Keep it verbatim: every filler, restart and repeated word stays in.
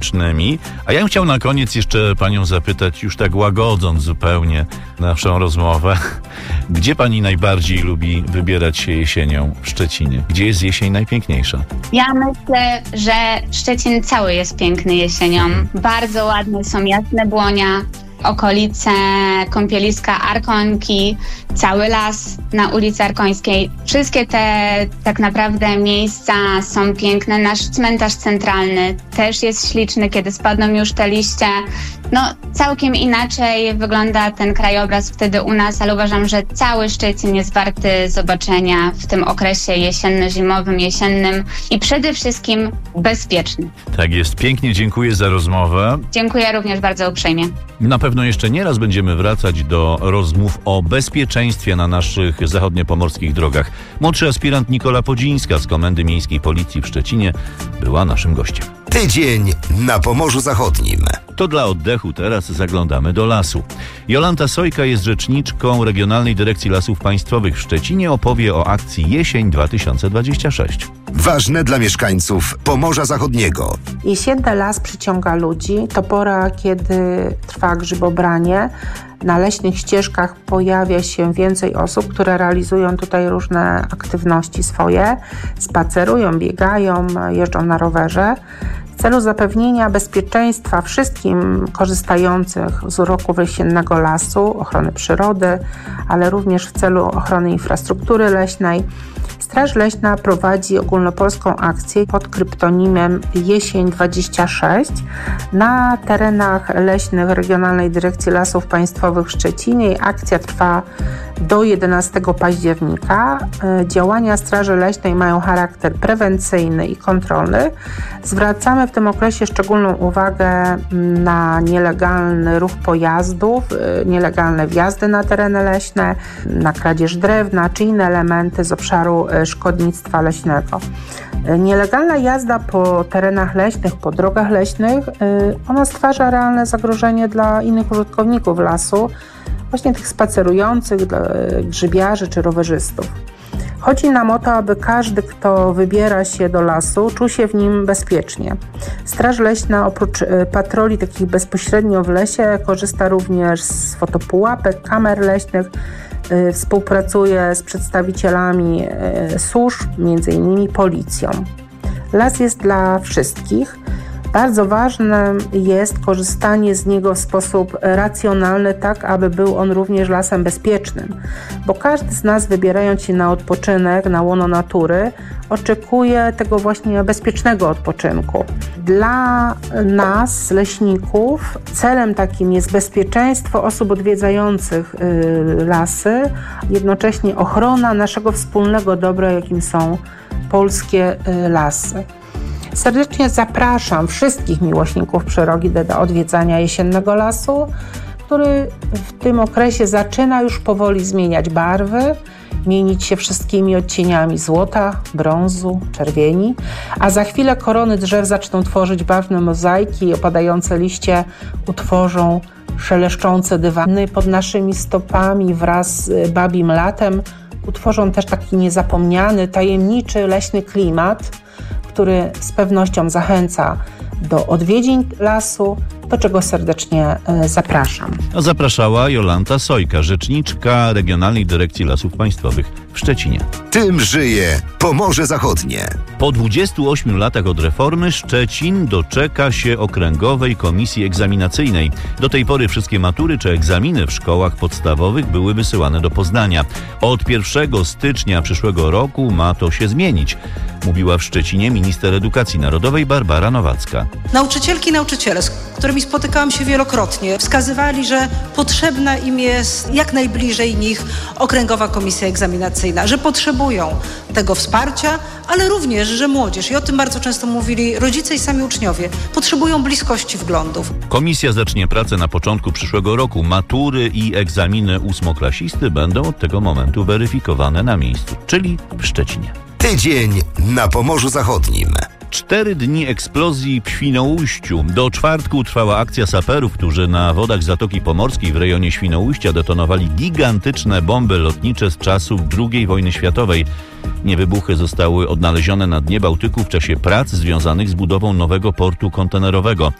turystycznymi. A ja bym chciał na koniec jeszcze panią zapytać, już tak łagodząc zupełnie naszą rozmowę, gdzie pani najbardziej lubi wybierać się jesienią w Szczecinie? Gdzie jest jesień najpiękniejsza? Ja myślę, że Szczecin cały jest piękny jesienią. Bardzo ładne są Jasne Błonia, okolice kąpieliska Arkonki, cały las na ulicy Arkońskiej. Wszystkie te tak naprawdę miejsca są piękne. Nasz cmentarz centralny też jest śliczny, kiedy spadną już te liście. No, całkiem inaczej wygląda ten krajobraz wtedy u nas, ale uważam, że cały Szczecin jest warty zobaczenia w tym okresie jesienno-zimowym, jesiennym i przede wszystkim bezpieczny. Tak jest. Pięknie dziękuję za rozmowę. Dziękuję również bardzo uprzejmie. Na pewno jeszcze nie raz będziemy wracać do rozmów o bezpieczeństwie na naszych zachodniopomorskich drogach. Młodszy aspirant Nikola Podzińska z Komendy Miejskiej Policji w Szczecinie była naszym gościem. Tydzień na Pomorzu Zachodnim. To dla oddechu teraz zaglądamy do lasu. Jolanta Sojka jest rzeczniczką Regionalnej Dyrekcji Lasów Państwowych w Szczecinie. Opowie o akcji Jesień dwa tysiące dwadzieścia sześć. Ważne dla mieszkańców Pomorza Zachodniego. Jesienny las przyciąga ludzi. To pora, kiedy trwa grzybobranie. Na leśnych ścieżkach pojawia się więcej osób, które realizują tutaj różne aktywności swoje. Spacerują, biegają, jeżdżą na rowerze. W celu zapewnienia bezpieczeństwa wszystkim korzystających z uroków jesiennego lasu, ochrony przyrody, ale również w celu ochrony infrastruktury leśnej, Straż Leśna prowadzi ogólnopolską akcję pod kryptonimem Jesień dwadzieścia sześć na terenach leśnych Regionalnej Dyrekcji Lasów Państwowych w Szczecinie. Akcja trwa do jedenastego października. Działania Straży Leśnej mają charakter prewencyjny i kontrolny. Zwracamy w tym okresie szczególną uwagę na nielegalny ruch pojazdów, nielegalne wjazdy na tereny leśne, na kradzież drewna czy inne elementy z obszaru szkodnictwa leśnego. Nielegalna jazda po terenach leśnych, po drogach leśnych, ona stwarza realne zagrożenie dla innych użytkowników lasu, właśnie tych spacerujących, dla grzybiarzy czy rowerzystów. Chodzi nam o to, aby każdy, kto wybiera się do lasu, czuł się w nim bezpiecznie. Straż Leśna oprócz patroli takich bezpośrednio w lesie korzysta również z fotopułapek, kamer leśnych, współpracuje z przedstawicielami służb, między innymi policją. Las jest dla wszystkich. Bardzo ważne jest korzystanie z niego w sposób racjonalny, tak aby był on również lasem bezpiecznym, bo każdy z nas, wybierając się na odpoczynek, na łono natury, oczekuje tego właśnie bezpiecznego odpoczynku. Dla nas, leśników, celem takim jest bezpieczeństwo osób odwiedzających lasy, jednocześnie ochrona naszego wspólnego dobra, jakim są polskie lasy. Serdecznie zapraszam wszystkich miłośników przyrody do odwiedzania jesiennego lasu, który w tym okresie zaczyna już powoli zmieniać barwy, mienić się wszystkimi odcieniami złota, brązu, czerwieni, a za chwilę korony drzew zaczną tworzyć barwne mozaiki i opadające liście utworzą szeleszczące dywany pod naszymi stopami wraz z babim latem. Utworzą też taki niezapomniany, tajemniczy leśny klimat, który z pewnością zachęca do odwiedzin lasu, do czego serdecznie zapraszam. A zapraszała Jolanta Sojka, rzeczniczka Regionalnej Dyrekcji Lasów Państwowych w Szczecinie. Tym żyje Pomorze Zachodnie. Po dwudziestu ośmiu latach od reformy Szczecin doczeka się Okręgowej Komisji Egzaminacyjnej. Do tej pory wszystkie matury czy egzaminy w szkołach podstawowych były wysyłane do Poznania. Od pierwszego stycznia przyszłego roku ma to się zmienić, mówiła w Szczecinie minister edukacji narodowej Barbara Nowacka. Nauczycielki i nauczyciele, z którymi spotykałam się wielokrotnie, wskazywali, że potrzebna im jest jak najbliżej nich Okręgowa Komisja Egzaminacyjna, że potrzebują tego wsparcia, ale również, że młodzież, i o tym bardzo często mówili rodzice i sami uczniowie, potrzebują bliskości wglądów. Komisja zacznie pracę na początku przyszłego roku. Matury i egzaminy ósmoklasisty będą od tego momentu weryfikowane na miejscu, czyli w Szczecinie. Tydzień na Pomorzu Zachodnim. Cztery dni eksplozji w Świnoujściu. Do czwartku trwała akcja saperów, którzy na wodach Zatoki Pomorskiej w rejonie Świnoujścia detonowali gigantyczne bomby lotnicze z czasów drugiej wojny światowej. Niewybuchy zostały odnalezione na dnie Bałtyku w czasie prac związanych z budową nowego portu kontenerowego.